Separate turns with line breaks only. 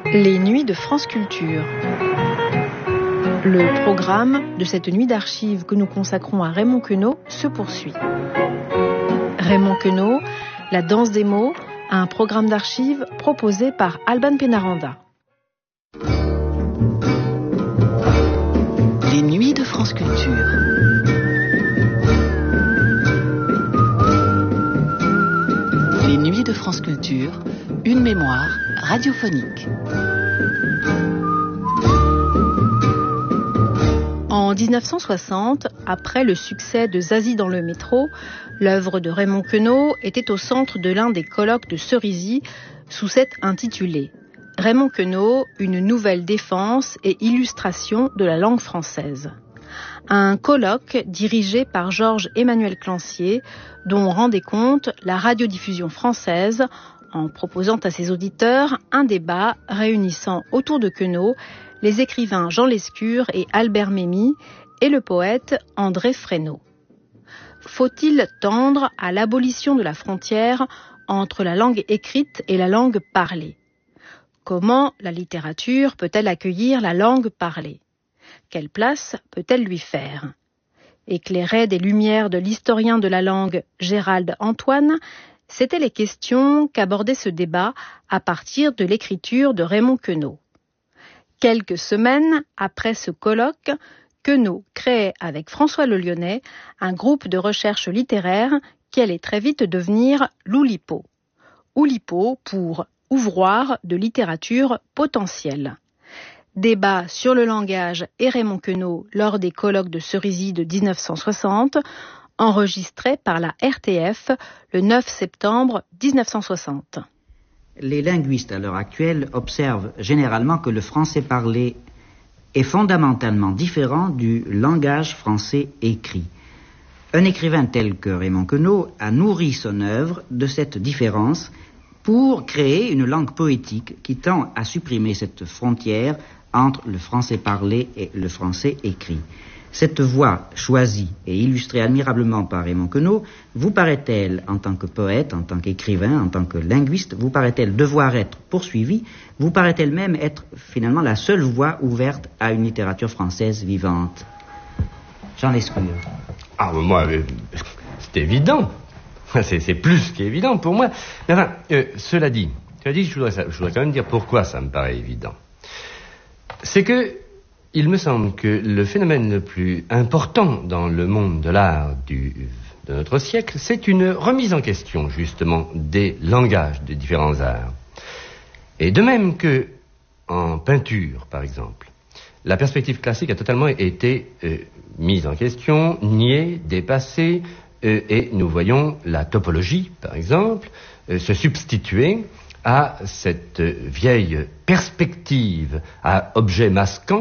Les nuits de France Culture. Le programme de cette nuit d'archives que nous consacrons à Raymond Queneau se poursuit. Raymond Queneau, la danse des mots, un programme d'archives proposé par Alban Pénaranda.
Les nuits de France Culture. Les nuits de France Culture, une mémoire radiophonique.
En 1960, après le succès de Zazie dans le métro, l'œuvre de Raymond Queneau était au centre de l'un des colloques de Cerisy sous cet intitulé « Raymond Queneau, une nouvelle défense et illustration de la langue française ». Un colloque dirigé par Georges-Emmanuel Clancier, dont rendait compte la radiodiffusion française en proposant à ses auditeurs un débat réunissant autour de Queneau les écrivains Jean Lescure et Albert Memmi et le poète André Fresneau. Faut-il tendre à l'abolition de la frontière entre la langue écrite et la langue parlée ? Comment la littérature peut-elle accueillir la langue parlée ? Quelle place peut-elle lui faire ? Éclairé des lumières de l'historien de la langue Gérald Antoine, c'étaient les questions qu'abordait ce débat à partir de l'écriture de Raymond Queneau. Quelques semaines après ce colloque, Queneau créait avec François Le Lyonnais un groupe de recherche littéraire qui allait très vite devenir l'Oulipo. Oulipo pour ouvroir de littérature potentielle. Débat sur le langage et Raymond Queneau lors des colloques de Cerisy de 1960, enregistré par la RTF le 9 septembre 1960.
Les linguistes à l'heure actuelle observent généralement que le français parlé est fondamentalement différent du langage français écrit. Un écrivain tel que Raymond Queneau a nourri son œuvre de cette différence pour créer une langue poétique qui tend à supprimer cette frontière entre le français parlé et le français écrit. Cette voie choisie et illustrée admirablement par Raymond Queneau, vous paraît-elle, en tant que poète, en tant qu'écrivain, en tant que linguiste, vous paraît-elle devoir être poursuivie, vous paraît-elle même être finalement la seule voie ouverte à une littérature française vivante ? Jean Lescure.
Ah, moi, c'est évident. C'est plus qu'évident pour moi. Mais enfin, cela dit, je voudrais quand même dire pourquoi ça me paraît évident. C'est que il me semble que le phénomène le plus important dans le monde de l'art de notre siècle, c'est une remise en question, justement, des langages des différents arts. Et de même que, en peinture, par exemple, la perspective classique a totalement été mise en question, niée, dépassée, et nous voyons la topologie, par exemple, se substituer à cette vieille perspective à objet masquant